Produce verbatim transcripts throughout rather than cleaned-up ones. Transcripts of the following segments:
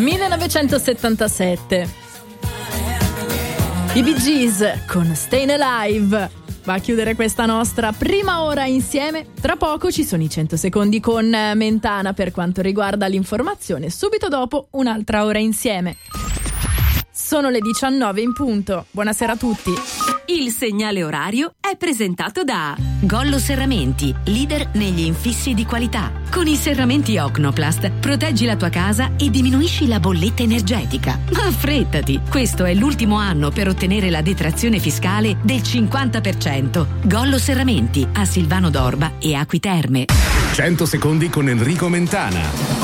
millenovecentosettantasette. I Bee Gees con Stayin' Alive va a chiudere questa nostra prima ora insieme. Tra poco ci sono i cento secondi con Mentana per quanto riguarda l'informazione, subito dopo un'altra ora insieme. Sono le diciannove in punto. Buonasera a tutti. Il segnale orario è presentato da Gollo Serramenti, leader negli infissi di qualità. Con i serramenti Ocnoplast proteggi la tua casa e diminuisci la bolletta energetica. Ma affrettati, questo è l'ultimo anno per ottenere la detrazione fiscale del cinquanta per cento. Gollo Serramenti a Silvano d'Orba e Acqui Terme. cento secondi con Enrico Mentana.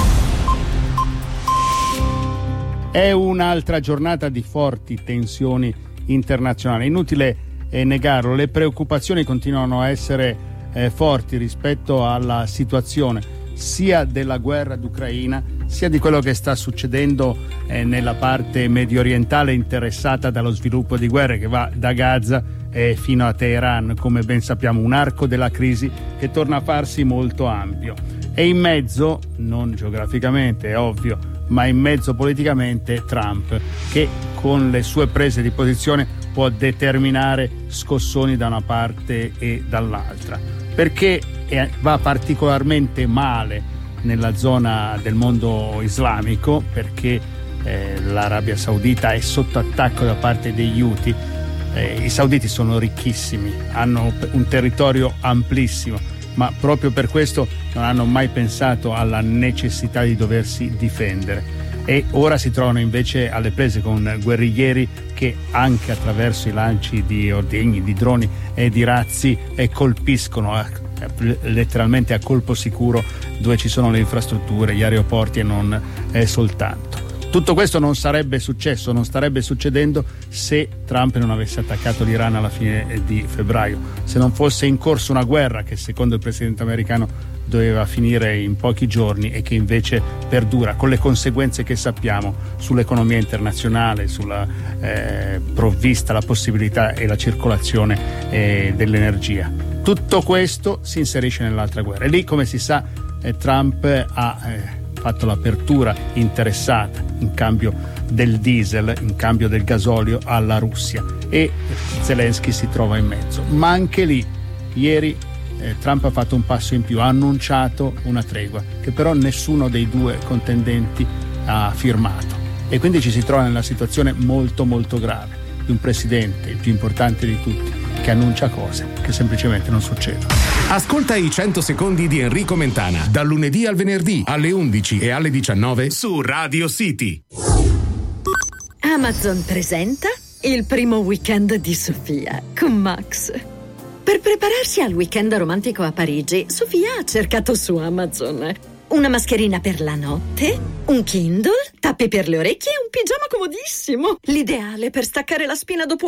È un'altra giornata di forti tensioni internazionali. Inutile eh, negarlo, le preoccupazioni continuano a essere eh, forti rispetto alla situazione sia della guerra d'Ucraina sia di quello che sta succedendo eh, nella parte medio orientale interessata dallo sviluppo di guerre che va da Gaza eh, fino a Teheran, come ben sappiamo, un arco della crisi che torna a farsi molto ampio. E in mezzo, non geograficamente è ovvio, ma in mezzo politicamente Trump, che con le sue prese di posizione può determinare scossoni da una parte e dall'altra, perché va particolarmente male nella zona del mondo islamico, perché eh, l'Arabia Saudita è sotto attacco da parte degli Houthi. Eh, i sauditi sono ricchissimi, hanno un territorio amplissimo, ma proprio per questo non hanno mai pensato alla necessità di doversi difendere, e ora si trovano invece alle prese con guerriglieri che anche attraverso i lanci di ordigni, di droni e di razzi e colpiscono eh, letteralmente a colpo sicuro dove ci sono le infrastrutture, gli aeroporti e non eh, soltanto. Tutto questo non sarebbe successo, non starebbe succedendo se Trump non avesse attaccato l'Iran alla fine di febbraio, se non fosse in corso una guerra che secondo il presidente americano doveva finire in pochi giorni e che invece perdura, con le conseguenze che sappiamo sull'economia internazionale, sulla eh, provvista, la possibilità e la circolazione eh, dell'energia. Tutto questo si inserisce nell'altra guerra e lì, come si sa, eh, Trump ha eh, fatto l'apertura interessata in cambio del diesel, in cambio del gasolio alla Russia, e Zelensky si trova in mezzo. Ma anche lì ieri eh, Trump ha fatto un passo in più, ha annunciato una tregua che però nessuno dei due contendenti ha firmato, e quindi ci si trova nella situazione molto molto grave di un presidente, il più importante di tutti, che annuncia cose che semplicemente non succedono. Ascolta i cento secondi di Enrico Mentana dal lunedì al venerdì alle undici e alle diciannove su Radio City. Amazon presenta il primo weekend di Sofia con Max. Per prepararsi al weekend romantico a Parigi, Sofia ha cercato su Amazon una mascherina per la notte, un Kindle, tappi per le orecchie e un pigiama comodissimo. L'ideale per staccare la spina dopo